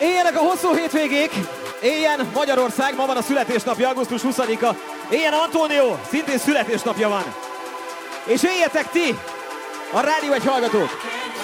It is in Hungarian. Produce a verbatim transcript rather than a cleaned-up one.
Éljenek a hosszú hétvégék, éljen Magyarország, ma van a születésnapja, augusztus huszadika. Éljen Antónió, szintén születésnapja van. És éljetek ti, a Rádió egy hallgatók.